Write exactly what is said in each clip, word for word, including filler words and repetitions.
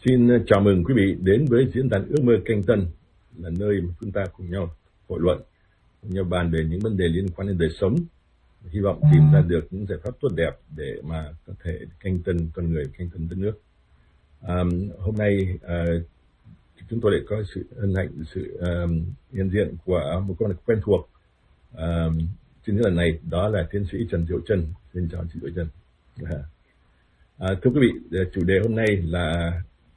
Xin chào mừng quý vị đến với diễn đàn Ước mơ Canh Tân, là nơi mà chúng ta cùng nhau hội luận, cùng nhau bàn về những vấn đề liên quan đến đời sống, hy vọng tìm ra được những giải pháp tốt đẹp để mà có thể canh tân con người, canh tân đất nước. À, hôm nay à, chúng tôi lại có sự hân hạnh, sự uh, hiện diện của một con quen thuộc à, trên lần này, đó là tiến sĩ Trần Diệu Trân. Xin chào chị Diệu Trân. À, à, thưa quý vị, chủ đề hôm nay là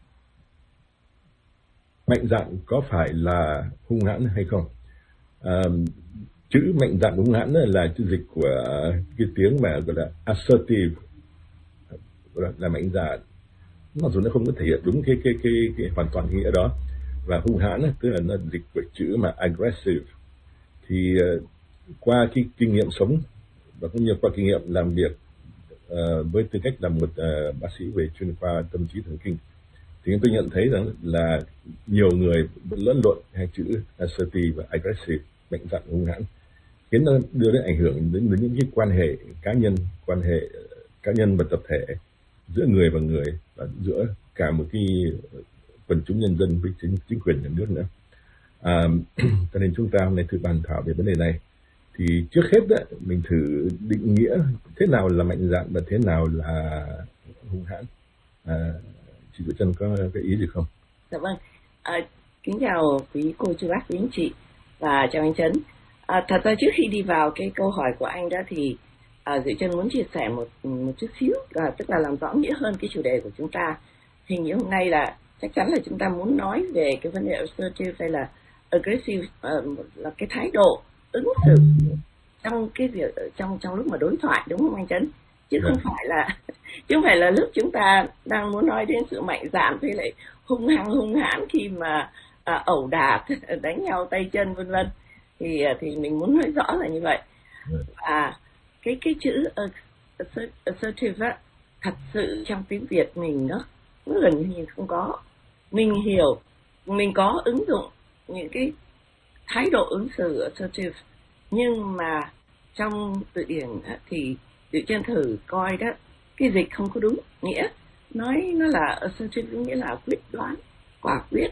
mạnh dạn có phải là hung hãn hay không? À, chữ mạnh dạn hung hãn là chữ dịch của cái tiếng mà gọi là assertive, gọi là, là mạnh dạn, mặc dù nó không có thể hiện đúng cái cái cái, cái hoàn toàn nghĩa đó. Và hung hãn tức là nó dịch của chữ mà aggressive. Thì uh, qua cái kinh nghiệm sống và cũng như qua kinh nghiệm làm việc uh, với tư cách là một uh, bác sĩ về chuyên khoa tâm trí thần kinh, thì tôi nhận thấy rằng là nhiều người lẫn lộn hai chữ assertive và aggressive, mạnh dạn hung hãn, khiến nó đưa đến ảnh hưởng đến, đến những cái quan hệ cá nhân, quan hệ cá nhân và tập thể giữa người và người, và giữa cả một cái quần chúng nhân dân với chính, chính quyền nhà nước nữa. À, cho nên chúng ta hôm nay thử bàn thảo về vấn đề này. Thì trước hết đó, mình thử định nghĩa thế nào là mạnh dạn và thế nào là hung hãn. À, chị Diệu Trân có cái ý gì không? Dạ vâng. À, kính chào quý cô, chú bác, quý anh chị và chào anh Trấn. À, thật ra trước khi đi vào cái câu hỏi của anh đó thì à, Diệu Trân muốn chia sẻ một một chút xíu, à, tức là làm rõ nghĩa hơn cái chủ đề của chúng ta. Hình như hôm nay là chắc chắn là chúng ta muốn nói về cái vấn đề assertive hay là aggressive, uh, là cái thái độ ứng xử trong cái việc trong trong lúc mà đối thoại, đúng không anh Trấn? Chứ không phải là chứ không phải là lúc chúng ta đang muốn nói đến sự mạnh dạn với lại hung hăng hung hãn khi mà à, ẩu đả, đánh nhau tay chân vân vân, thì thì mình muốn nói rõ là như vậy. À, cái cái chữ assertive á, thật sự trong tiếng Việt mình nó gần như không có. Mình hiểu, mình có ứng dụng những cái thái độ ứng xử assertive, nhưng mà trong từ điển thì Diệu Trân thử coi đó, cái dịch không có đúng nghĩa. Nói nó là assertive nghĩa là quyết đoán, quả quyết.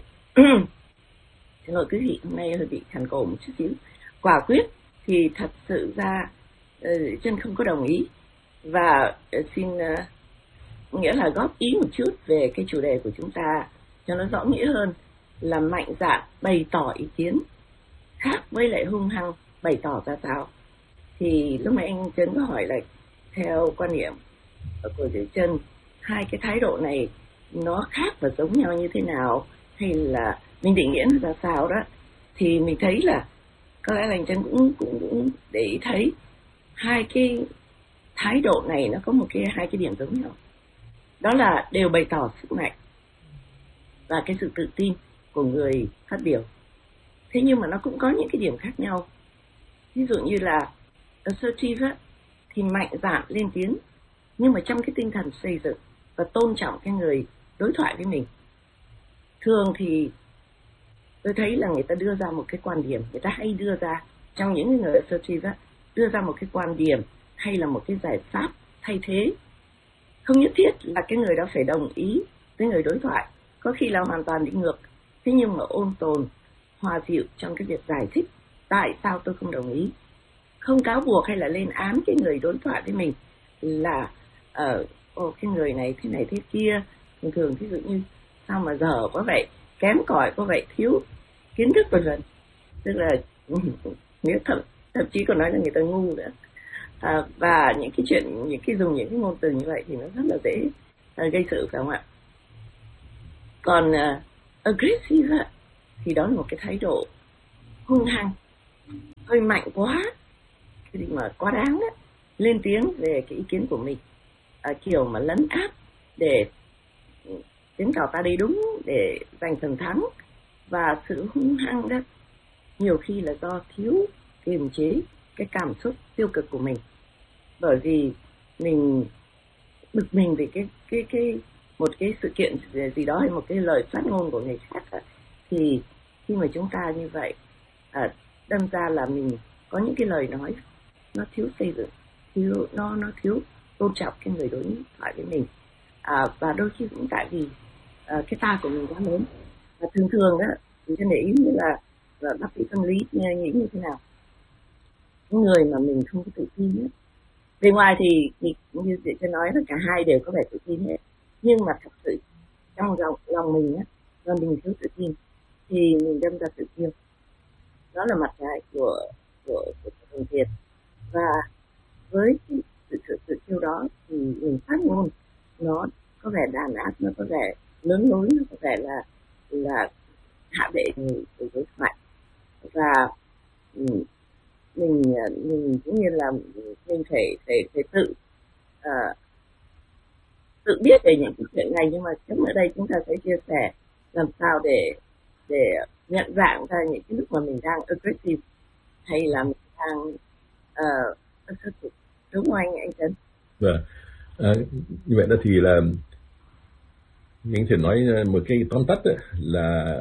Xin lỗi quý vị, hôm nay hơi bị khàn cổ một chút xíu. Quả quyết thì thật sự ra Diệu Trân không có đồng ý. Và xin uh, nghĩa là góp ý một chút về cái chủ đề của chúng ta cho nó rõ nghĩa hơn, là mạnh dạn bày tỏ ý kiến, khác với lại hung hăng bày tỏ ra sao. Thì lúc nãy anh Trấn có hỏi là theo quan niệm của Diệu Trân, hai cái thái độ này nó khác và giống nhau như thế nào, hay là mình định nghĩa nó ra sao đó, thì mình thấy là có lẽ là anh Trân cũng, cũng, cũng để ý thấy hai cái thái độ này nó có một cái hai cái điểm giống nhau, đó là đều bày tỏ sức mạnh và cái sự tự tin của người phát biểu. Thế nhưng mà nó cũng có những cái điểm khác nhau. Ví dụ như là assertive á, thì mạnh dạn lên tiếng, nhưng mà trong cái tinh thần xây dựng và tôn trọng cái người đối thoại với mình. Thường thì tôi thấy là người ta đưa ra một cái quan điểm, người ta hay đưa ra, trong những người assertive á, đưa ra một cái quan điểm hay là một cái giải pháp thay thế. Không nhất thiết là cái người đó phải đồng ý với người đối thoại, có khi là hoàn toàn đi ngược. Thế nhưng mà ôn tồn, hòa dịu trong cái việc giải thích tại sao tôi không đồng ý. Không cáo buộc hay là lên án cái người đối thoại với mình là uh, oh, cái người này thế này thế kia. Thường thường ví dụ như sao mà dở quá vậy, kém cỏi quá vậy, thiếu kiến thức vân vân. Tức là nếu thậm, thậm chí còn nói là người ta ngu nữa. À, và những cái chuyện, những cái dùng những cái ngôn từ như vậy thì nó rất là dễ uh, gây sự, phải không ạ? Còn uh, aggressive thì đó là một cái thái độ hung hăng, hơi mạnh quá, cái gì mà quá đáng đó, lên tiếng về cái ý kiến của mình, à, kiểu mà lấn áp để chứng tỏ ta đây đúng, để giành phần thắng. Và sự hung hăng đó nhiều khi là do thiếu kiềm chế cái cảm xúc tiêu cực của mình, bởi vì mình bực mình về cái cái cái một cái sự kiện gì đó hay một cái lời phát ngôn của người khác đó, thì khi mà chúng ta như vậy à, đâm ra là mình có những cái lời nói nó thiếu xây dựng, thiếu nó nó thiếu tôn trọng cái người đối thoại với mình. À, và đôi khi cũng tại vì uh, cái ta của mình quá lớn. Và thường thường đó thì cho để ý như là bác sĩ tâm lý nghĩ như thế nào, những người mà mình không có tự tin hết. Bên ngoài thì, thì như chị cho nói là cả hai đều có vẻ tự tin hết, nhưng mà thật sự trong lòng, lòng mình á, là mình thiếu tự tin thì mình đâm ra tự kiêu. Đó là mặt trái của của của thần thiệt. Và với cái sự sự tự kiêu đó thì mình phát ngôn nó có vẻ đàn áp, nó có vẻ lớn lối, nó có vẻ là là hạ bệ người đối thoại. Và mình mình mình cũng như là mình phải phải phải tự uh, tự biết về những cái chuyện này, nhưng mà trong ở đây chúng ta sẽ chia sẻ làm sao để để nhận dạng ra những cái lúc mà mình đang aggressive hay là mình đang uh, assertive, đúng không anh anh Trấn? Vâng, à, như vậy đó thì là mình thể nói một cái tóm tắt ấy, là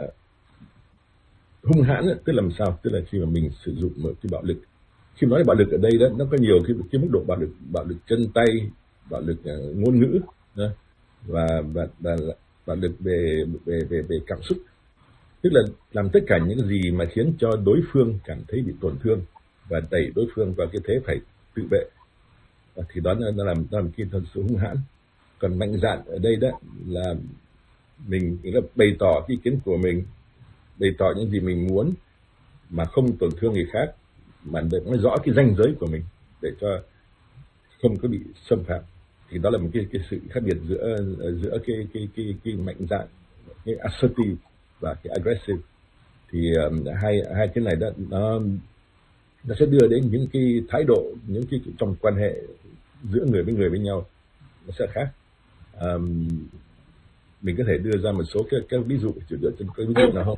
hung hãn ấy, tức là làm sao, tức là khi mà mình sử dụng một cái bạo lực. Khi nói bạo lực ở đây đó, nó có nhiều cái, cái mức độ bạo lực, bạo lực chân tay, bạo lực uh, ngôn ngữ đó, và và và bạo lực về về về về cảm xúc, tức là làm tất cả những gì mà khiến cho đối phương cảm thấy bị tổn thương và đẩy đối phương vào cái thế phải tự vệ, và thì đó nó làm nó làm cái thật sự hung hãn. Còn mạnh dạn ở đây đó là mình là bày tỏ cái ý kiến của mình, bày tỏ những gì mình muốn mà không tổn thương người khác, mà để nói rõ cái ranh giới của mình để cho không có bị xâm phạm. Thì đó là một cái cái sự khác biệt giữa giữa cái cái cái cái mạnh dạn, cái assertive và cái aggressive. Thì um, hai hai cái này đó nó nó sẽ đưa đến những cái thái độ, những cái trong quan hệ giữa người với người với nhau nó sẽ khác. Um, mình có thể đưa ra một số cái, cái ví dụ, chỉ dựa trên cái ví dụ nào không?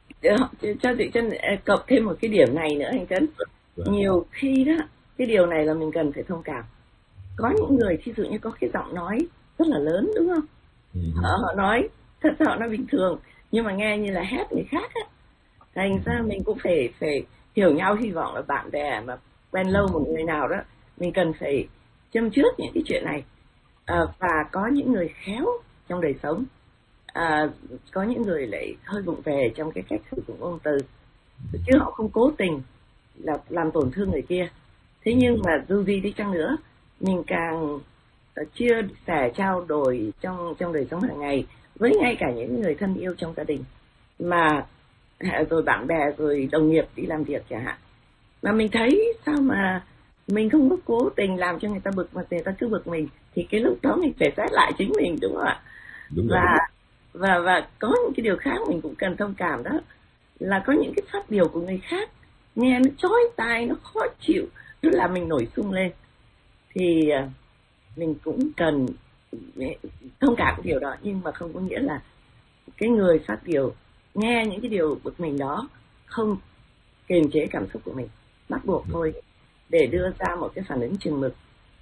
Cho chị Trân cập thêm một cái điểm này nữa anh Trấn. Nhiều khi đó cái điều này là mình cần phải thông cảm. Có những người thí dụ như có cái giọng nói rất là lớn, đúng không? Ừ. Họ, họ nói thật sự nó bình thường nhưng mà nghe như là hét người khác á. Thành ra mình cũng phải phải hiểu nhau. Hy vọng là bạn bè mà quen lâu một người nào đó, mình cần phải châm trước những cái chuyện này. À, và có những người khéo trong đời sống, à, có những người lại hơi vụng về trong cái cách sử dụng ngôn từ, chứ họ không cố tình là làm tổn thương người kia. Thế nhưng mà dù gì đi chăng nữa, mình càng chia sẻ trao đổi trong trong đời sống hàng ngày với ngay cả những người thân yêu trong gia đình, mà rồi bạn bè, rồi đồng nghiệp đi làm việc chẳng hạn, mà mình thấy sao mà mình không có cố tình làm cho người ta bực mà người ta cứ bực mình, thì cái lúc đó mình phải xét lại chính mình, đúng không ạ? Đúng và rồi. và và có những cái điều khác mình cũng cần thông cảm, đó là có những cái phát biểu của người khác nghe nó chói tai, nó khó chịu, nó làm mình nổi sung lên, thì mình cũng cần thông cảm cái điều đó, nhưng mà không có nghĩa là cái người phát biểu nghe những cái điều bực mình đó không kiềm chế cảm xúc của mình, bắt buộc thôi để đưa ra một cái phản ứng chừng mực,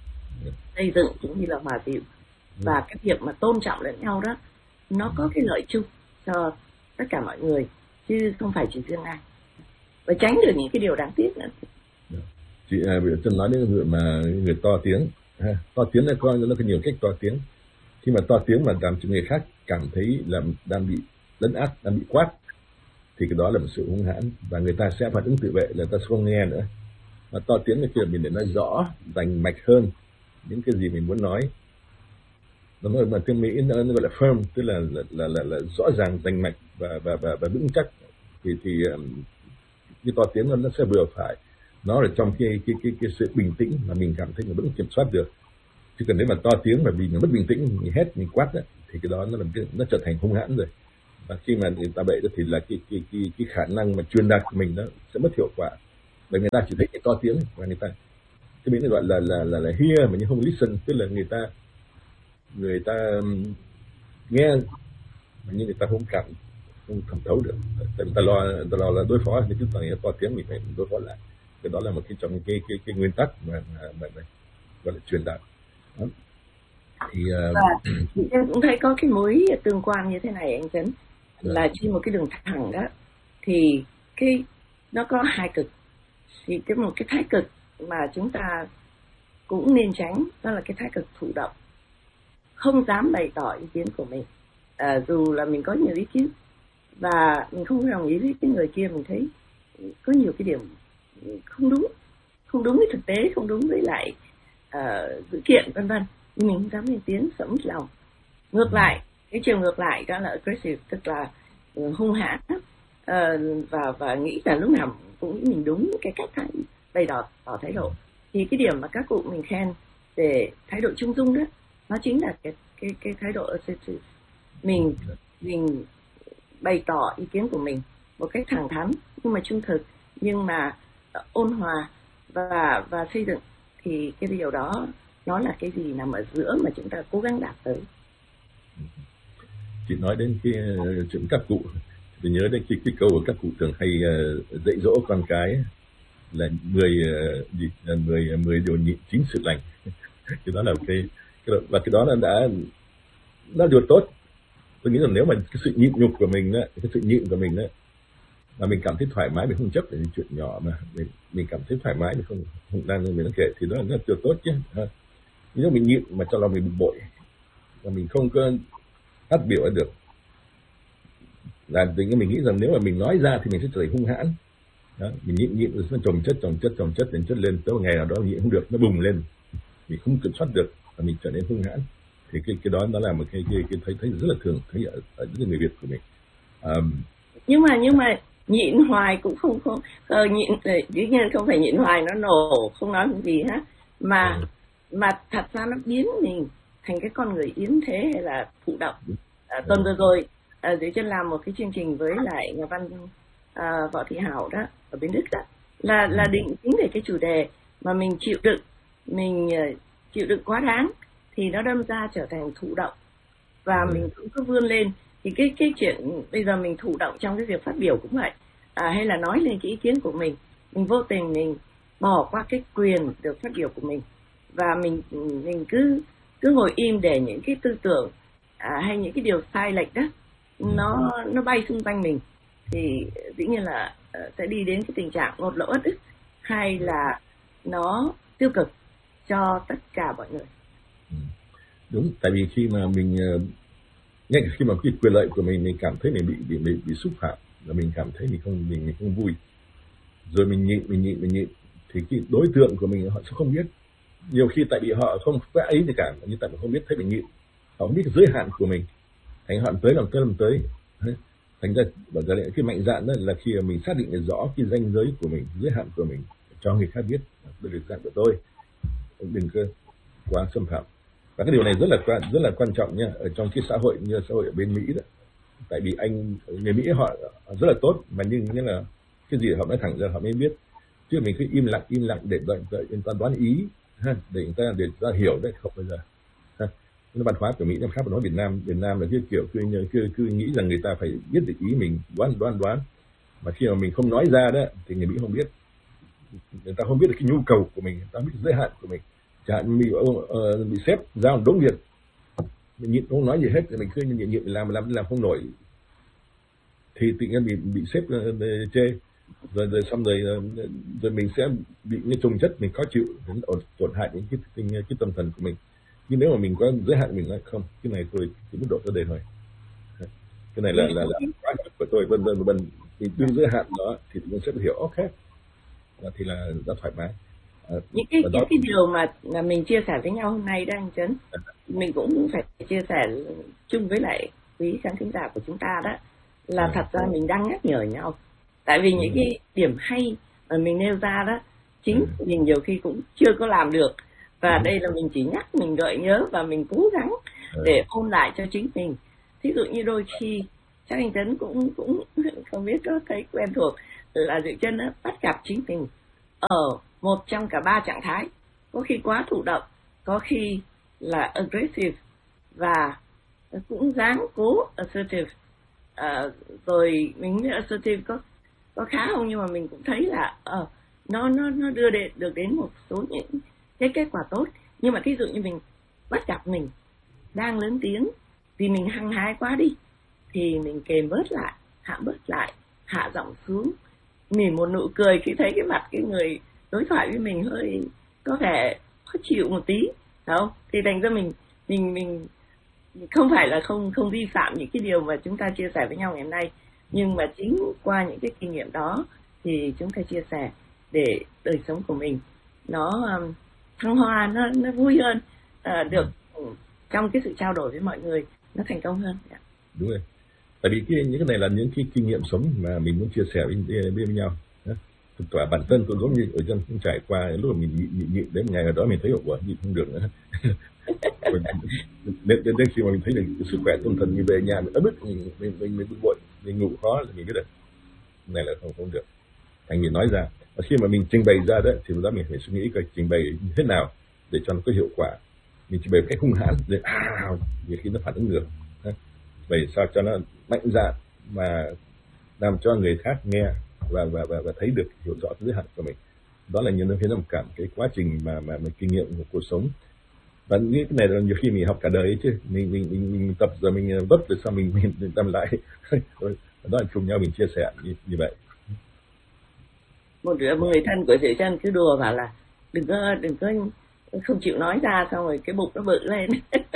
xây dựng cũng như là hòa dịu. Và cái việc mà tôn trọng lẫn nhau đó, nó có cái lợi chung cho tất cả mọi người chứ không phải chỉ riêng ai, và tránh được những cái điều đáng tiếc nữa. Chị à, bây giờ nói đến người mà người to tiếng, ha. To tiếng là coi nó có nhiều cách to tiếng. Khi mà to tiếng mà làm cho người khác cảm thấy là đang bị lấn át, đang bị quát, thì cái đó là một sự hung hãn, và người ta sẽ phản ứng tự vệ, là ta sẽ không nghe nữa. Mà to tiếng là kiểu mình để nói rõ, rành mạch hơn những cái gì mình muốn nói. Nó nói mà tiếng Mỹ nó, nó gọi là firm, tức là là, là, là, là rõ ràng, rành mạch và và và, và vững chắc. Thì thì um, cái to tiếng nó, nó sẽ vừa phải, nó là trong cái cái cái cái sự bình tĩnh mà mình cảm thấy mình vẫn kiểm soát được. Chứ cần nếu mà to tiếng mà vì mình mất bình tĩnh, mình hét, mình quát ấy, thì cái đó nó là cái, nó trở thành hung hãn rồi. Và khi mà người ta vậy đó thì là cái cái cái cái khả năng mà truyền đạt của mình nó sẽ mất hiệu quả, bởi người ta chỉ thấy cái to tiếng, và người ta cái mình gọi là là là là hear mà nhưng không listen, tức là người ta người ta nghe mà nhưng người ta không cảm, không thẩm thấu được, tại người ta lo người ta lo là đối phó, nhưng chúng ta to tiếng mình phải đối phó lại. Cái đó là một cái trong cái cái cái nguyên tắc mà mà, mà, mà gọi là truyền đạt. Đó. Thì uh... em cũng thấy có cái mối tương quan như thế này anh Trấn, là trên một cái đường thẳng đó thì cái nó có hai cực, thì cái một cái thái cực mà chúng ta cũng nên tránh, đó là cái thái cực thụ động, không dám bày tỏ ý kiến của mình, à, dù là mình có nhiều ý kiến và mình không đồng ý với cái người kia, mình thấy có nhiều cái điểm không đúng, không đúng với thực tế, không đúng với lại uh, dữ kiện vân vân, nhưng mình không dám lên tiếng, sợ mất lòng. Ngược lại, cái chiều ngược lại đó là aggressive, tức là hung hãn, uh, và và nghĩ là lúc nào cũng nghĩ mình đúng cái cách bày tỏ tỏ thái độ. Thì cái điểm mà các cụ mình khen về thái độ trung dung đó, nó chính là cái cái cái thái độ assertive. Mình mình bày tỏ ý kiến của mình một cách thẳng thắn nhưng mà trung thực, nhưng mà ôn hòa và và xây dựng, thì cái điều đó nó là cái gì nằm ở giữa mà chúng ta cố gắng đạt tới. Chị nói đến cái chuyện các cụ, tôi nhớ đến cái, cái câu của các cụ thường hay uh, dạy dỗ con cái là mười uh, gì là mười mười điều nhịn chín sự lành. Cái đó là cái, cái và cái đó là đã nó điều tốt. Tôi nghĩ rằng nếu mà cái sự nhịn nhục của mình đó, cái sự nhịn của mình đó, mà mình cảm thấy thoải mái, mình không chấp về những chuyện nhỏ mà mình, mình cảm thấy thoải mái, mình không không đang mình nó kể, thì đó là rất là điều tốt chứ. Nếu mình nhịn mà cho lòng mình bực bội và mình không có phát biểu được, là mình nghĩ rằng nếu mà mình nói ra thì mình sẽ trở thành hung hãn. Đó, mình nhịn nhịn rồi nó chồng chất chồng chất chồng chất đến chất lên, tới một ngày nào đó nhịn không được, nó bùng lên, mình không kiểm soát được và mình trở nên hung hãn. Thì cái cái đó nó là một cái cái, cái thấy thấy rất là thường thấy ở, ở những người Việt của mình. Um, nhưng mà nhưng mà nhịn hoài cũng không không uh, nhịn dĩ nhiên không phải nhịn hoài nó nổ không nói gì hết, mà ừ. mà thật ra nó biến mình thành cái con người yếm thế hay là thụ động. Uh, tuần vừa rồi uh, Dưới Chân làm một cái chương trình với lại nhà văn uh, Võ Thị Hảo đó ở bên Đức đó, là là định chính về cái chủ đề mà mình chịu đựng, mình uh, chịu đựng quá đáng thì nó đâm ra trở thành thụ động và ừ. mình cũng cứ vươn lên. Thì cái cái chuyện bây giờ mình thụ động trong cái việc phát biểu cũng vậy, à, hay là nói lên cái ý kiến của mình, mình vô tình mình bỏ qua cái quyền được phát biểu của mình và mình mình cứ cứ ngồi im để những cái tư tưởng à, hay những cái điều sai lệch đó nó nó bay xung quanh mình, thì dĩ nhiên là uh, sẽ đi đến cái tình trạng ngột lỗ uất ức, hay là nó tiêu cực cho tất cả mọi người. Đúng, tại vì khi mà mình ngay khi mà cái quyền lợi của mình mình cảm thấy mình bị bị bị, bị xúc phạm, và mình cảm thấy mình không mình mình không vui, rồi mình nhịn mình nhịn mình nhịn thì cái đối tượng của mình họ sẽ không biết. Nhiều khi tại vì họ không có ấy gì cả, nhưng tại vì không biết thấy mình nhịn, họ không biết giới hạn của mình, thành họ tới làm tới làm tới. Thành ra bởi ra cái mạnh dạn đó là khi mà mình xác định được rõ cái ranh giới của mình, giới hạn của mình, cho người khác biết đây là giới hạn của tôi, đừng có quá xâm phạm. Và cái điều này rất là quan rất là quan trọng nha, ở trong cái xã hội như xã hội ở bên Mỹ đó. Tại vì anh người Mỹ họ rất là tốt, mà nhưng như là cái gì họ nói thẳng ra họ mới biết, chứ mình cứ im lặng im lặng để đợi đợi người ta đoán ý ha, để người ta để người ta hiểu đấy, không bao giờ. Ha. Cái văn hóa của Mỹ nó khác với nói Việt Nam. Việt Nam là cái kiểu cứ cứ cứ nghĩ rằng người ta phải biết được ý mình, đoán đoán đoán, mà khi mà mình không nói ra đó thì người Mỹ không biết, người ta không biết được cái nhu cầu của mình, người ta không biết giới hạn của mình. Chẳng hạn mình uh, bị sếp giao đống việc, mình nhịn không nói gì hết, thì mình cứ nhịn nhịn làm làm làm không nổi, thì tự nhiên bị bị sếp uh, chê, rồi rồi xong rồi uh, rồi mình sẽ bị như trùng chất, mình khó chịu, đến tổn hại đến cái, cái cái tâm thần của mình. Nhưng nếu mà mình có giới hạn, mình nói không, cái này tôi chỉ mức độ tôi đề thôi, cái này là là là quá mức của tôi, vân vân vân, thì đưa giới hạn đó thì mình sẽ hiểu ok, và thì là rất thoải mái. À, những cái những cái điều mà là mình chia sẻ với nhau hôm nay đó anh Trấn, mình cũng phải chia sẻ chung với lại quý khán thính giả của chúng ta đó, là thật ra mình đang nhắc nhở nhau, tại vì những cái điểm hay mà mình nêu ra đó chính mình nhiều khi cũng chưa có làm được, và đây là mình chỉ nhắc, mình gợi nhớ và mình cố gắng để ôn lại cho chính mình. Thí dụ như đôi khi chắc anh Trấn cũng cũng không biết có thấy quen thuộc là Dự Chân đó bắt gặp chính mình ở một trong cả ba trạng thái, có khi quá thụ động, có khi là aggressive, và cũng dáng cố assertive. À, rồi mình nghĩ assertive có có khá không, nhưng mà mình cũng thấy là uh, nó nó nó đưa đến, được đến một số những cái kết quả tốt. Nhưng mà thí dụ như mình bắt gặp mình đang lớn tiếng vì mình hăng hái quá đi, thì mình kềm bớt lại, hạ bớt lại, hạ giọng xuống, mỉm một nụ cười khi thấy cái mặt cái người đối thoại với mình hơi có vẻ khó chịu một tí, đúng không? Thì thành ra mình mình mình không phải là không không vi phạm những cái điều mà chúng ta chia sẻ với nhau ngày hôm nay, nhưng mà chính qua những cái kinh nghiệm đó thì chúng ta chia sẻ để đời sống của mình nó um, thăng hoa, nó nó vui hơn, uh, được um, trong cái sự trao đổi với mọi người nó thành công hơn. Đúng rồi, tại vì cái, những cái này là những cái kinh nghiệm sống mà mình muốn chia sẻ với, với nhau. Thực tỏa bản thân tôi giống như ở dân cũng trải qua lúc mà mình nhịn nhịn nhịn đến ngày đó mình thấy hậu quả nhịn không được nữa. đến, đến, đến khi mà mình thấy được cái sức khỏe tâm thần, như về nhà mình ấm ức, mình mình mình, mình bực bội, mình ngủ khó là mình biết được này là không không được, thành mình nói ra. Và khi mà mình trình bày ra đấy thì lúc đó mình phải suy nghĩ coi trình bày như thế nào để cho nó có hiệu quả. Mình trình bày một cách hung hãn để à, nhiều khi nó phản ứng ngược. Vậy sao cho nó mạnh dạn mà làm cho người khác nghe và và và, và thấy được, hiểu rõ cái giới hạn của mình. Đó là những cái một cả cái quá trình mà mà mình kinh nghiệm của cuộc sống. Và những cái này là nhiều khi mình học cả đời ấy chứ, mình mình mình, mình tập rồi mình vấp rồi sau mình mình làm lại. Đó là cùng nhau mình chia sẻ như, như vậy. Một đứa người thân của chị Trân cứ đùa bảo là đừng có đừng có không chịu nói ra, xong rồi cái bụng nó bự lên.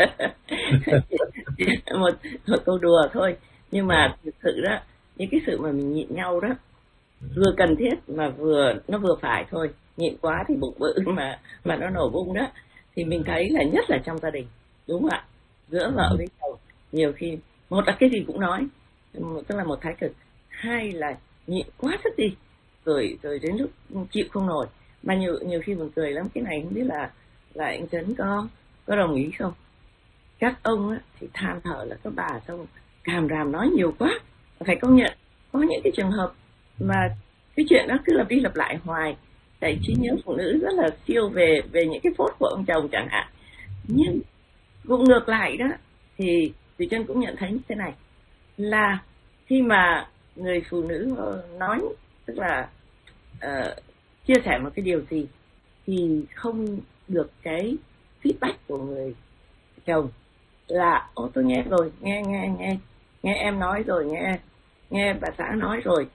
một, một câu đùa thôi, nhưng mà thực sự đó, những cái sự mà mình nhịn nhau đó vừa cần thiết mà vừa nó vừa phải thôi. Nhịn quá thì bụng bự mà mà nó nổ bung đó, thì mình thấy là nhất là trong gia đình, đúng không ạ, giữa vợ với chồng nhiều khi một là cái gì cũng nói, tức là một thái cực, hai là nhịn quá sức đi rồi rồi đến lúc chịu không nổi. Mà nhiều nhiều khi buồn cười lắm, cái này không biết là là anh Trấn có có đồng ý không. Các ông á, thì than thở là các bà xong càm ràm nói nhiều quá. Phải công nhận có những cái trường hợp mà cái chuyện đó cứ lặp đi lặp lại hoài, tại trí nhớ phụ nữ rất là siêu về về những cái phốt của ông chồng chẳng hạn. Nhưng cũng ngược lại đó thì Thủy Trân cũng nhận thấy như thế này, là khi mà người phụ nữ nói, tức là uh, chia sẻ một cái điều gì thì không được cái feedback của người chồng là ô tôi nghe rồi, nghe nghe nghe nghe em nói rồi, nghe nghe bà xã nói rồi,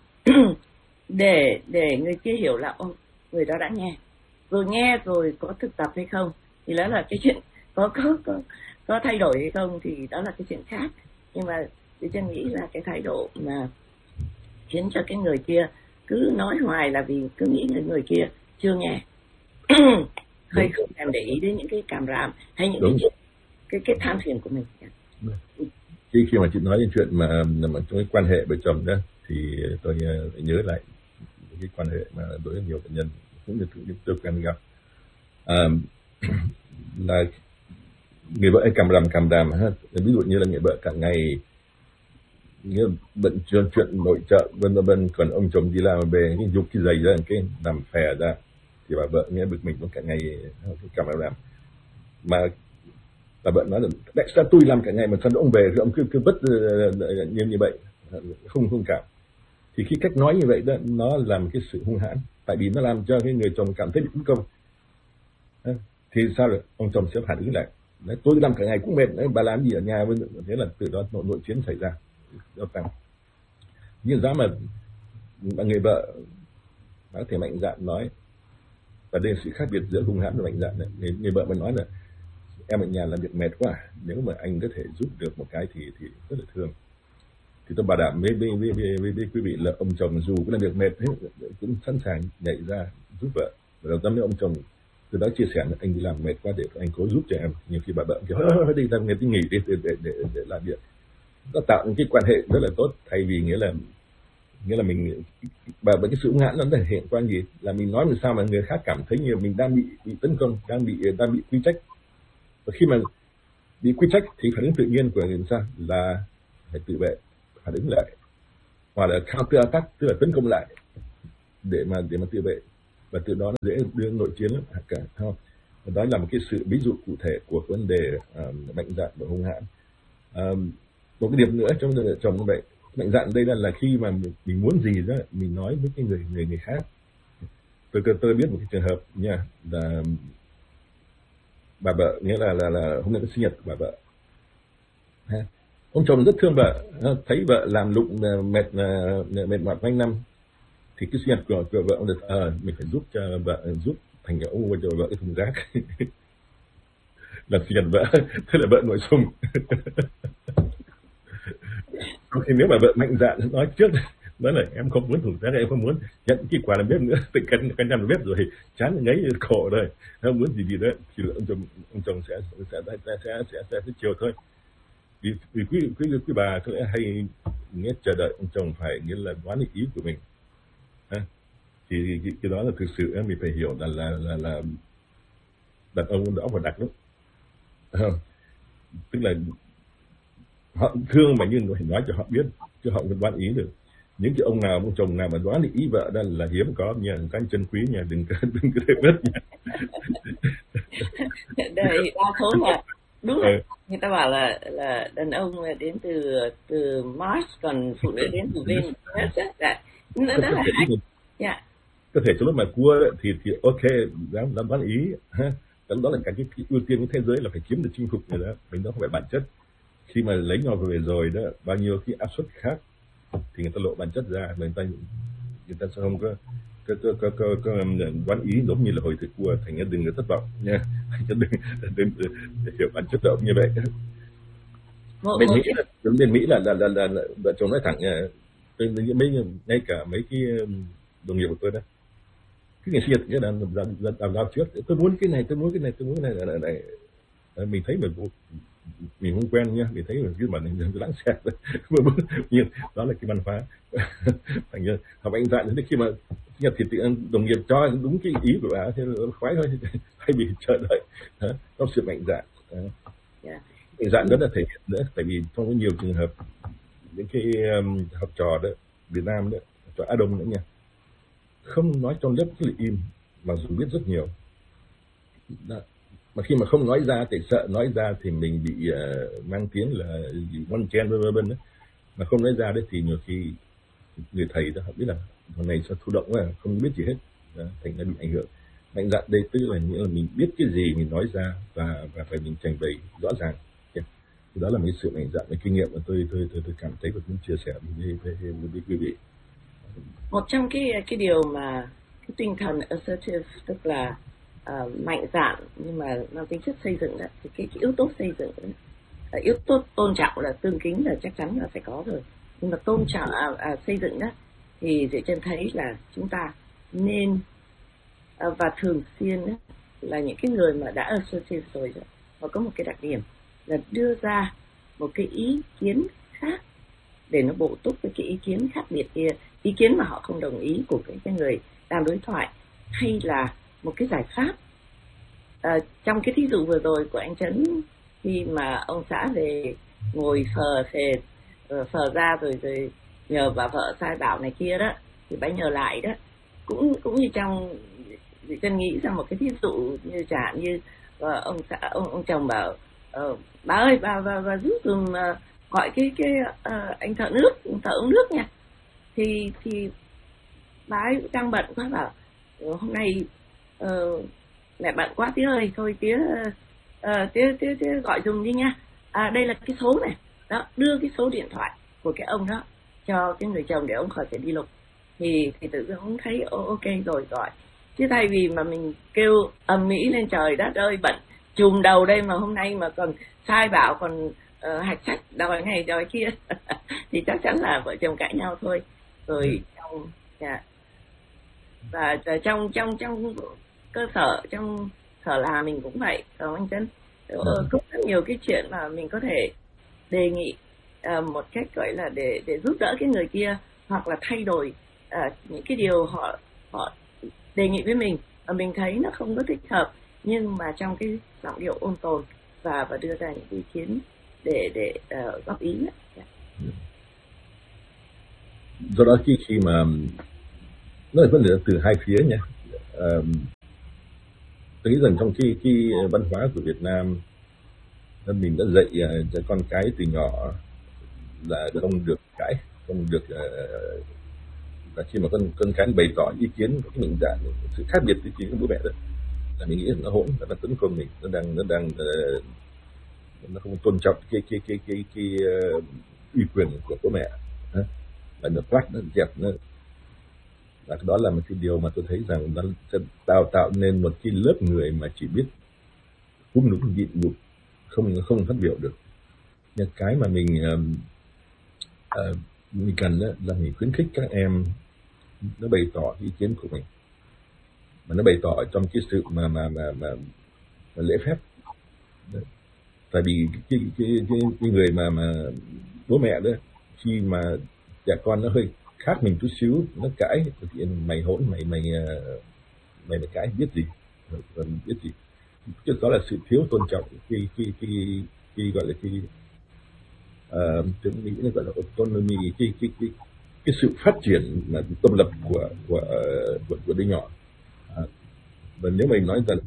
để để người kia hiểu là ô người đó đã nghe rồi, nghe rồi có thực tập hay không thì đó là cái chuyện, có có có có thay đổi hay không thì đó là cái chuyện khác. Nhưng mà tôi chân nghĩ là cái thái độ mà khiến cho cái người kia cứ nói hoài là vì cứ nghĩ người người kia chưa nghe, hay không thèm để ý đến những cái cảm ràm hay những cái chuyện, cái cái than phiền của mình. Khi khi mà chị nói đến chuyện mà, mà trong cái quan hệ vợ chồng đó thì tôi nhớ lại cái quan hệ mà đối với nhiều bệnh nhân cũng như tôi quen gặp, à, là người vợ hay cầm ràm cầm đàm ha, ví dụ như là người vợ cả ngày như bận chuyện chuyện nội trợ vân vân, còn ông chồng đi làm về cái dục cái giày ra cái nằm phè ra thì bà vợ nghe bực mình cũng cả ngày cái cầm ràm. Mà bà vợ nói là tại sao tôi làm cả ngày mà sao ông về thì ông cứ cứ vất như như vậy, không không cảm. Thì khi cách nói như vậy đó nó làm cái sự hung hãn, tại vì nó làm cho cái người chồng cảm thấy bị bất công. Thì sao được, ông chồng sẽ phản ứng lại, đấy, tôi làm cả ngày cũng mệt, đấy, bà làm gì ở nhà, thế là từ đó nội, nội chiến xảy ra. Nhưng giá mà người vợ có thể mạnh dạn nói, và đây là sự khác biệt giữa hung hãn và mạnh dạn này. Người, người vợ mới nói là em ở nhà làm việc mệt quá, nếu mà anh có thể giúp được một cái thì thì rất là thương. Thì tôi bảo đảm với với, với, với, với, với quý vị là ông chồng dù cũng làm việc mệt hết cũng sẵn sàng nhảy ra giúp vợ. Và đầu tiên với ông chồng từ đó chia sẻ là anh đi làm mệt quá để anh cố giúp cho em. Nhiều khi bà vợ kiểu đi làm nghề đi nghỉ đi để, để, để, để làm việc. Nó tạo những cái quan hệ rất là tốt, thay vì nghĩa là nghĩa là mình và với cái sự ngãn nó thể hiện qua gì là mình nói làm sao mà người khác cảm thấy như mình đang bị bị tấn công, đang bị đang bị quy trách. Và khi mà bị quy trách thì phản ứng tự nhiên của người ta là phải tự vệ, phản ứng lại, hoặc là counter attack, tức là tấn công lại để mà để mà tự vệ, và từ đó nó dễ đưa nội chiến lắm cả, không? Và đó là một cái sự ví dụ cụ thể của vấn đề uh, mạnh dạn và hung hãn. Uh, một cái điểm nữa trong vợ chồng như vậy, mạnh dạn đây là, là khi mà mình, mình muốn gì đó mình nói với cái người người người khác. Tôi tôi biết một cái trường hợp nha, là bà vợ nghĩa là là là hôm nay có sinh nhật của bà vợ. Ha. Ông chồng rất thương vợ, thấy vợ làm lụng mệt mệt mỏi quanh năm thì cái sinh nhật của, của vợ ông được ờ à, mình phải giúp cho vợ, giúp thành cái ông cho vợ cái thùng rác. là sinh nhật vợ, thế là vợ nội sung. Có khi nếu mà vợ mạnh dạn nói trước, nói là em không muốn thủ thế, em không muốn nhận cái quà làm bếp nữa, tự canh canh làm bếp rồi chán ngấy khổ rồi, không muốn gì gì đó, thì ông chồng ông chồng sẽ sẽ sẽ sẽ sẽ, sẽ, sẽ, sẽ chiều thôi. Vì, vì quý quý quý bà tôi hay nghe chờ đợi ông chồng phải nghĩa là đoán ý của mình, ha? Thì cái, cái đó là thực sự mình phải hiểu là là là, là đàn ông đó phải đặt lúc, không? Tức là họ thương mà nhưng phải nói cho họ biết, chứ họ không đoán ý được. Những cái ông nào ông chồng nào mà đoán ý vợ đó là hiếm có nha, cái chân quý nha, đừng đừng có mất nha. Đây đa số là đúng là ừ. Người ta bảo là là đàn ông đến từ từ Mars, còn phụ nữ đến từ Venus. Nó rất là hay. Yeah. Có thể trong lúc mà cua thì thì ok, dám dám đoán ý, ha. Đó là cả cái ưu tiên của thế giới là phải kiếm được chinh phục người đó, mình đó không phải bản chất. Khi mà lấy nhau về rồi đó, bao nhiêu cái áp suất khác thì người ta lộ bản chất ra, người ta người ta sẽ không có có có có, có, có đoán ý giống như là hồi thầy cua, thành ra đừng có thất vọng nha, đừng, đừng, đừng hiểu bản chất động như vậy. Bên Mỹ là bên Mỹ là là là là, là vợ chồng nói thẳng nha, tôi mấy ngay cả mấy cái đồng nghiệp của tôi đó, cái ngày sinh nhật cái là làm làm làm trước, tôi muốn cái này tôi muốn cái này tôi muốn cái này này, này. này. Mình thấy mình mình không quen nha, mình thấy mình cứ bạn mình lãng xẹt nhưng đó là cái văn hóa. Thành ra học anh dạn đến khi mà nhật thì đồng nghiệp cho đúng cái ý của bà thì khoái thôi, hay bị chờ đợi có sự mạnh dạn. Mạnh dạn rất là thể hiện nữa, tại vì trong có nhiều trường hợp những cái um, học trò đó Việt Nam đó, cho Á Đông nữa nha, không nói trong lớp rất là im mà dù biết rất nhiều đó. Mà khi mà không nói ra thì sợ nói ra thì mình bị uh, mang tiếng là bon chen vân vân đó, mà không nói ra đấy thì nhiều khi người thầy đó họ biết là hôm nay sao thụ động quá, không biết gì hết đó, thành ra bị ảnh hưởng. Mạnh dạn đây tức là nghĩa là mình biết cái gì mình nói ra và và phải mình trình bày rõ ràng. Yeah. Đó là một cái sự mạnh dạn và kinh nghiệm mà tôi tôi tôi, tôi cảm thấy và muốn chia sẻ với, với, với, với quý vị. Một trong cái cái điều mà cái tinh thần assertive, tức là uh, mạnh dạn nhưng mà mang tính chất xây dựng đó, thì cái, cái yếu tố xây dựng đó, uh, yếu tố tôn trọng là tương kính là chắc chắn là phải có rồi, nhưng mà tôn trọng uh, uh, xây dựng đó thì Diệu Chân thấy là chúng ta nên uh, và thường xuyên đó, là những cái người mà đã assertive rồi đó, họ có một cái đặc điểm là đưa ra một cái ý kiến khác để nó bổ túc với cái ý kiến khác biệt kia, ý kiến mà họ không đồng ý của cái, cái người đang đối thoại, hay là một cái giải pháp. À, trong cái thí dụ vừa rồi của anh Trấn, khi mà ông xã về ngồi phờ phề phờ ra rồi rồi nhờ bà vợ sai bảo này kia đó, thì bà nhờ lại đó, cũng cũng như trong Diệu Chân nghĩ ra một cái thí dụ như chẳng như uh, ông xã ông, ông chồng bảo uh, bà ơi bà bà, bà giúp dùm uh, gọi cái cái uh, anh thợ nước thợ uống nước nha, thì thì bà ấy đang bận quá, bảo hôm nay uh, mẹ bận quá tía ơi, thôi tía uh, tía, tía tía gọi dùm đi nha, à, đây là cái số này đó, đưa cái số điện thoại của cái ông đó cho cái người chồng để ông khỏi phải đi lục, thì thì tự dưng ông thấy ok rồi gọi, chứ thay vì mà mình kêu ầm ĩ lên trời đất ơi bận chùm đầu đây mà hôm nay mà còn sai bảo, còn uh, hạch sách đòi này đòi kia thì chắc chắn là vợ chồng cãi nhau thôi. Rồi trong yeah. và trong trong trong cơ sở, trong sở là mình cũng vậy, không anh Trân? Có rất nhiều cái chuyện mà mình có thể đề nghị uh, một cách gọi là để để giúp đỡ cái người kia, hoặc là thay đổi uh, những cái điều họ họ đề nghị với mình và mình thấy nó không có thích hợp, nhưng mà trong cái giọng điệu ôn tồn và và đưa ra những ý kiến để để uh, góp ý. Yeah. Do đó khi khi mà nó là vấn đề từ hai phía nha, uh, tôi nghĩ rằng trong khi khi văn hóa của Việt Nam nên mình đã dạy uh, cho con cái từ nhỏ là không được cãi, không được uh, và khi mà con con cái bày tỏ ý kiến có cái mình dạng sự khác biệt ý kiến của bố mẹ đó, là mình nghĩ là nó hỗn, là nó tấn công mình, nó đang nó đang uh, nó không tôn trọng cái cái cái cái cái uh, uy quyền của bố mẹ, là nó quát, nó dẹp, nó và đó là một cái điều mà tôi thấy rằng nó sẽ đào tạo nên một cái lớp người mà chỉ biết cũng đúng nhịn nhục, không không phát biểu được. Nhưng cái mà mình uh, uh, mình cần đó là mình khuyến khích các em nó bày tỏ ý kiến của mình, mà nó bày tỏ trong cái sự mà mà mà mà, mà lễ phép. Đấy. Tại vì cái cái, cái cái người mà mà bố mẹ đó, khi mà trẻ con nó hơi khác mình chút xíu, nó cãi thì mày hỗn, mày mày mày mày cãi biết gì, còn biết gì. Chứ đó là sự thiếu tôn trọng khi khi khi khi gọi là khi uh, tiếng Mỹ nó gọi là autonomy, cái cái cái cái sự phát triển mà tâm lập của của của, của đứa nhỏ. À, và nếu mình nói rằng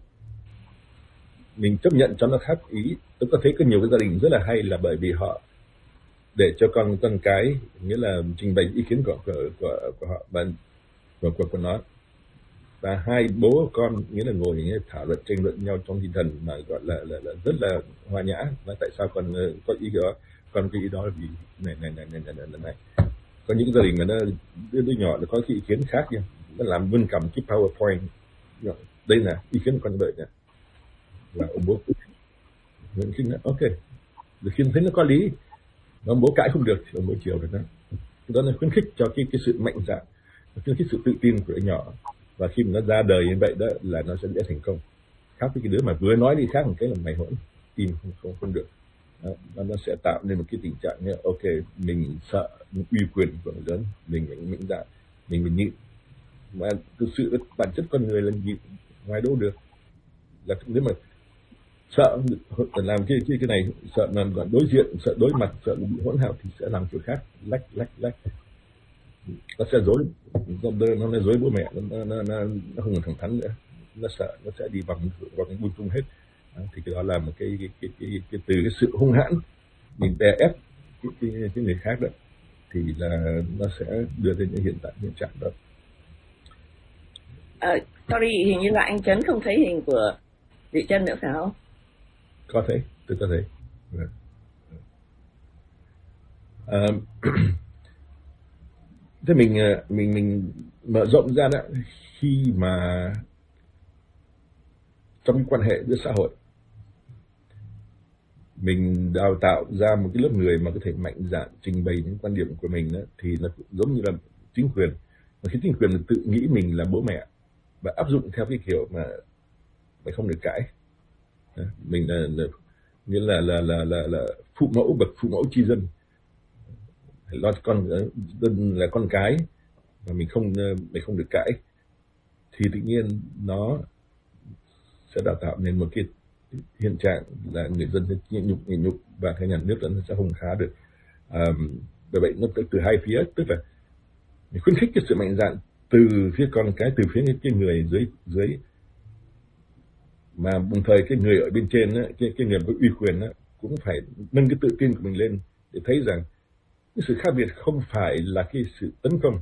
mình chấp nhận cho nó khác ý, tôi có thấy có nhiều cái gia đình rất là hay là bởi vì họ để cho con con cái, nghĩa là trình bày ý kiến của của của, của họ và của, của của nó, và hai bố con nghĩa là ngồi nghĩa là thảo luận tranh luận nhau trong tinh thần mà gọi là là, là rất là hòa nhã. Và tại sao con có ý đó, con cái ý đó là vì này này này này này này, này. Có những gia đình mà nó đứa, đứa nhỏ nó có cái ý kiến khác nha, nó làm vươn cầm cái PowerPoint, đây là ý kiến của con đợi nha, và ông bố mình khi nói ok, rồi khi thấy nó có lý, ông bố cãi không được thì ông bố chiều được đó. Đó là khuyến khích cho cái cái sự mạnh dạn, khuyến khích sự tự tin của đứa nhỏ, và khi mà nó ra đời như vậy đó là nó sẽ dễ thành công. Khác với cái đứa mà vừa nói đi khác một cái là mày hỗn, im không không không được. Đó, nó sẽ tạo nên một cái tình trạng như ok, mình sợ uy quyền của người lớn, mình mình mạnh dạn, mình mình nhịn, mà thực sự bản chất con người là nhịn ngoài đâu được. Là nếu mà sợ làm cái cái cái này, sợ làm đối diện, sợ đối mặt, sợ bị hỗn hào thì sẽ làm kiểu khác, lách lách lách nó sẽ dối, nó nó dối bố mẹ, nó nó nó, nó không còn thẳng thắn nữa, nó sợ nó sẽ đi vòng vòng buông tung hết. À, thì cái đó là một cái cái cái, cái, cái từ cái sự hung hãn mình đè ép cái, cái, cái người khác đó, thì là nó sẽ đưa đến những hiện tại hiện trạng đó. Uh, sorry, hình như là anh Trấn không thấy hình của Duy Trân nữa phải không? Có thấy, tôi có thấy. À, thế mình mình mình mở rộng ra đó, khi mà trong quan hệ giữa xã hội mình đào tạo ra một cái lớp người mà có thể mạnh dạn trình bày những quan điểm của mình đó, thì nó giống như là chính quyền. Mà khi chính quyền là tự nghĩ mình là bố mẹ và áp dụng theo cái kiểu mà mày không được cãi, mình là, là nghĩa là là là là, là phụ mẫu, bậc phụ mẫu tri dân, lo con dân là con cái mà mình không mình không được cãi, thì tự nhiên nó sẽ đào tạo nên một cái hiện trạng là người dân sẽ nhịn nhục nhịn nhục và cái nhà nước nó sẽ không khá được. À, bởi vậy nó từ hai phía, tức là mình khuyến khích cái sự mạnh dạn từ phía con cái, từ phía cái người dưới dưới mà đồng thời cái người ở bên trên á, cái cái người có uy quyền á, cũng phải nâng cái tự tin của mình lên để thấy rằng cái sự khác biệt không phải là cái sự tấn công.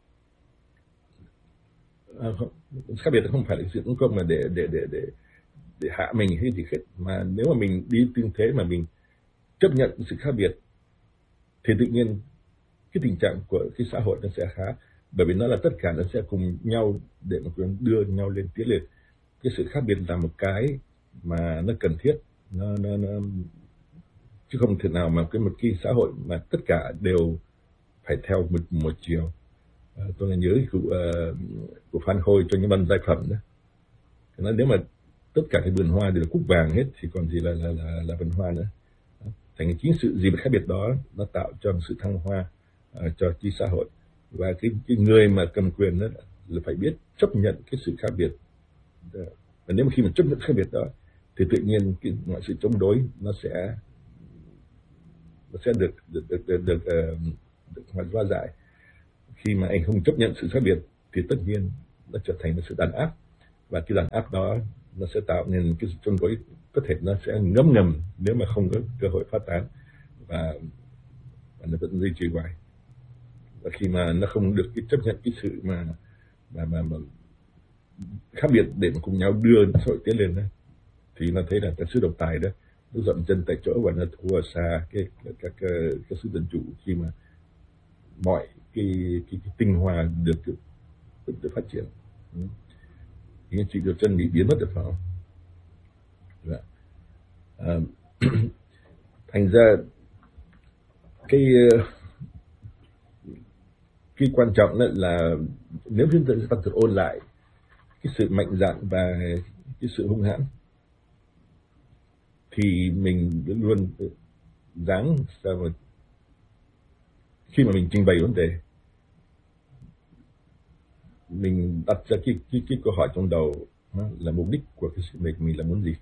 À, không, khác biệt không phải là sự tấn công mà để để để để để hạ mình hay gì hết, mà nếu mà mình đi tương thế mà mình chấp nhận sự khác biệt thì tự nhiên cái tình trạng của cái xã hội nó sẽ khá, bởi vì nó là tất cả nó sẽ cùng nhau để mà đưa nhau lên tiến lên. Cái sự khác biệt là một cái mà nó cần thiết, nó nó, nó chứ không thể nào mà cái một cái xã hội mà tất cả đều phải theo một một chiều. À, tôi là nhớ của uh, của Phan Khôi cho những văn giai phẩm đó, nói nếu mà tất cả cái vườn hoa đều là cúc vàng hết thì còn gì là là là, là vườn hoa nữa. Thành chính sự gì mà khác biệt đó nó tạo cho một sự thăng hoa uh, cho cái xã hội, và cái cái người mà cầm quyền đó là phải biết chấp nhận cái sự khác biệt. Và nếu mà khi mà chấp nhận khác biệt đó thì tự nhiên cái mọi sự chống đối nó sẽ nó sẽ được được được được, được, uh, được hóa giải. Khi mà anh không chấp nhận sự khác biệt thì tất nhiên nó trở thành một sự đàn áp, và cái đàn áp đó nó sẽ tạo nên cái sự chống đối có thể nó sẽ ngấm ngầm nếu mà không có cơ hội phát tán, và, và nó vẫn duy trì hoài. Và khi mà nó không được cái chấp nhận cái sự mà mà mà, mà khác biệt để mà cùng nhau đưa xã hội tiến lên đó, thì nó thấy là cái sự độc tài đó nó dậm chân tại chỗ và nó thua xa cái các các cái sự dân chủ, khi mà mọi cái cái, cái tinh hoa được được, được, được phát triển. Ừ. Thì chị Diệu Trân bị biến mất được phải không? Dạ. À, thành ra cái cái quan trọng đó là nếu chúng ta tự ôn lại cái sự mạnh dạn và cái sự hung hãn thì mình luôn dáng sao mà khi mà mình trình bày vấn đề mình đặt ra cái cái cái câu hỏi trong đầu là mục đích của cái sự mình mình là muốn gì.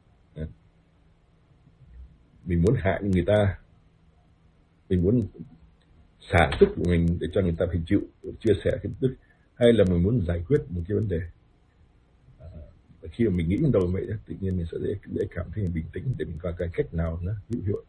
Mình muốn hại người ta, mình muốn xả tức của mình để cho người ta phải chịu chia sẻ cái tức, hay là mình muốn giải quyết một cái vấn đề. À, khi mà mình nghĩ trong đầu vậy tự nhiên mình sẽ dễ, dễ cảm thấy bình tĩnh để mình coi cái cách nào nó hữu hiệu.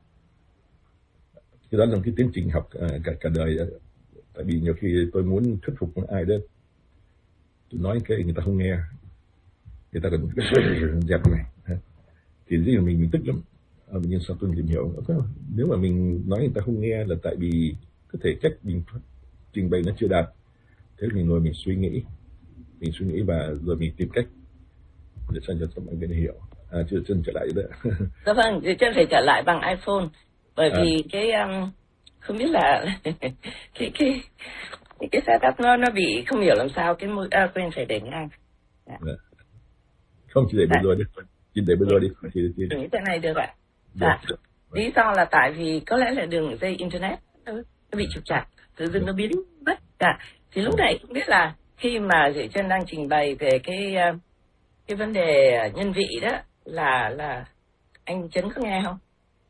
Cái đó là một cái tiến trình học à, cả cả đời. Tại vì nhiều khi tôi muốn thuyết phục một ai đó, tôi nói cái người ta không nghe, người ta còn dẹp này thì dĩ nhiên mình mình tức lắm. À, nhưng sao tôi tìm hiểu nếu mà mình nói người ta không nghe là tại vì có thể cách mình trình bày nó chưa đạt. Thế mình ngồi mình suy nghĩ mình suy nghĩ và rồi mình tìm cách để cho cho mọi người hiểu. À, chưa chân trở lại đó. Dạ vâng, thì chân phải trở lại bằng iPhone bởi à. vì cái um, không biết là cái cái cái cái setup nó nó bị không hiểu làm sao cái mũi à, quên phải để ngang. Dạ. Không chỉ để bên đuôi đi, chỉ để bên đuôi đi. Chỉ chỉ nghĩ thế này được ạ. Dạ. Dạ. Lý do là tại vì có lẽ là đường dây internet nó, nó bị trục trặc, tự dưng nó biến mất. Dạ. Thì lúc này không biết là khi mà Duy Chân đang trình bày về cái cái vấn đề nhân vị đó là là anh Trấn có nghe không?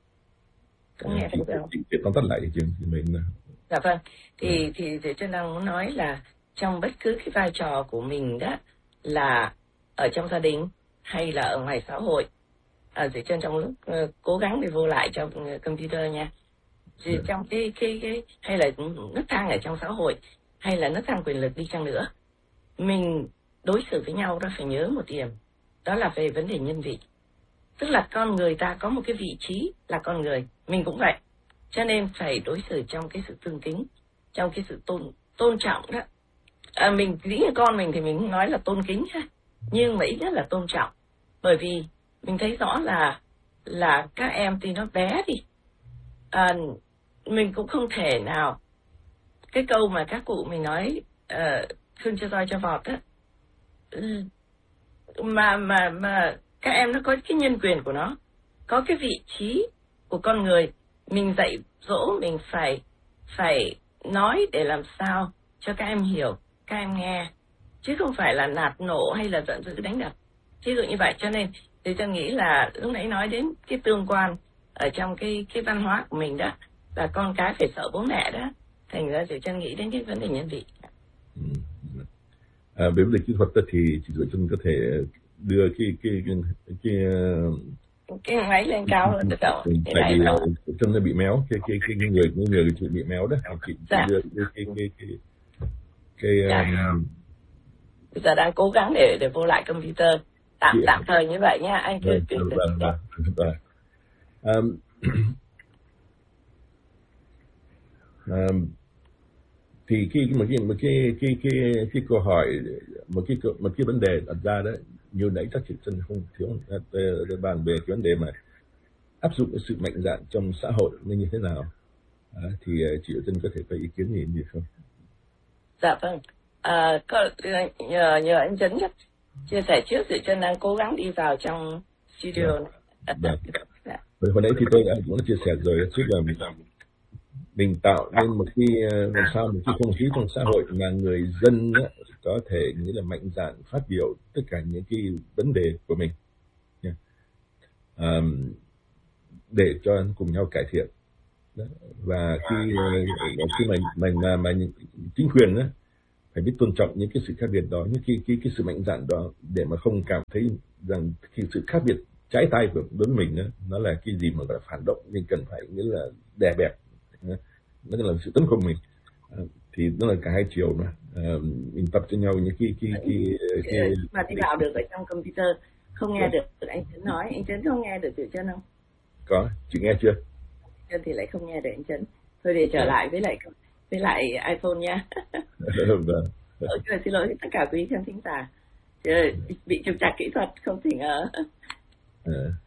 Có nghe không? Chị tóm tắt lại thì chị mình. Dạ vâng. Thì thì Duy Chân đang muốn nói là trong bất cứ cái vai trò của mình đó là ở trong gia đình hay là ở ngoài xã hội. À, Duy Chân trong lúc uh, cố gắng để vô lại cho uh, computer nha. Thì trong cái cái cái hay là nấc thang ở trong xã hội hay là nấc thang quyền lực đi chăng nữa, mình đối xử với nhau đó phải nhớ một điểm, đó là về vấn đề nhân vị. Tức là con người ta có một cái vị trí là con người, mình cũng vậy. Cho nên phải đối xử trong cái sự tương kính, trong cái sự tôn tôn trọng đó. À, mình dĩ nhiên con mình thì mình không nói là tôn kính ha, nhưng mà ít nhất là tôn trọng. Bởi vì mình thấy rõ là là các em thì nó bé đi, à, mình cũng không thể nào cái câu mà các cụ mình nói uh, thương cho roi cho vọt á, mà mà mà các em nó có cái nhân quyền của nó, có cái vị trí của con người, mình dạy dỗ mình phải phải nói để làm sao cho các em hiểu, các em nghe, chứ không phải là nạt nổ hay là giận dữ đánh đập, ví dụ như vậy. Cho nên thì tôi nghĩ là lúc nãy nói đến cái tương quan ở trong cái cái văn hóa của mình đó, là con cái phải sợ bố mẹ đó, thành ra thì chân nghĩ đến cái vấn đề nhân vị. Ừ. À, về vấn đề kỹ thuật thì chị Duy Chân có thể đưa cái cái cái cái, cái máy lên cao hơn được không? Tại vì chân nó bị méo, cái cái cái người cái người chị bị méo đó, chị, chị dạ. đưa cái cái cái cái, cái dạ. um, bây giờ đang cố gắng để để vô lại computer tạm yeah. tạm thời như vậy nha anh. Cứ cứ vâng vâng vâng. Um, um, thì khi một cái một cái cái cái cái câu hỏi một cái một cái vấn đề đặt ra đó, như nãy các chị Chân không thiếu bàn về cái vấn đề mà áp dụng cái sự mạnh dạn trong xã hội nên như thế nào, à, thì chị Chân có thể có ý kiến gì gì không? Dạ vâng, à, có, nhờ nhờ anh Trấn nhất chia sẻ trước, Duy Chân đang cố gắng đi vào trong studio. Dạ. Dạ. Hồi nãy thì tôi đã cũng đã chia sẻ rồi, trước là mình, mình tạo nên một cái làm sao một cái không khí trong xã hội mà người dân á, có thể nghĩa là mạnh dạn phát biểu tất cả những cái vấn đề của mình, yeah. à, để cho cùng nhau cải thiện. Đó. Và khi khi mà mà mà, mà chính quyền á, phải biết tôn trọng những cái sự khác biệt đó, những cái cái cái sự mạnh dạn đó, để mà không cảm thấy rằng cái sự khác biệt trái tay của đối với mình đó, nó là cái gì mà gọi là phản động, nên cần phải nghĩa là đè bẹp, nó là sự tấn công mình. À, thì nó là cả hai chiều mà, à, mình tập cho nhau những cái cái cái, cái, cái mà đi vào được ở trong computer không nghe yeah. được anh Trấn nói, anh Trấn không nghe được Duy Chân không? Có, chị nghe chưa? Chân thì lại không nghe được anh Trấn. Thôi để trở yeah. lại với lại với lại iPhone nha. Vâng. Ờ, xin lỗi tất cả quý khán thính giả, bị trục trặc kỹ thuật không thể ngờ. À.